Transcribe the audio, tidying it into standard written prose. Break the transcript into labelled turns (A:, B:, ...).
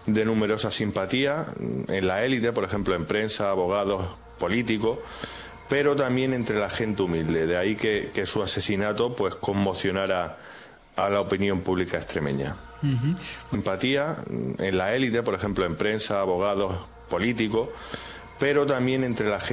A: de numerosa simpatía en la élite, por ejemplo, en prensa, abogados, políticos, pero también entre la gente humilde. De ahí que su asesinato pues conmocionara a la opinión pública extremeña. Simpatía en la élite, por ejemplo, en prensa, abogados, políticos, pero también entre la gente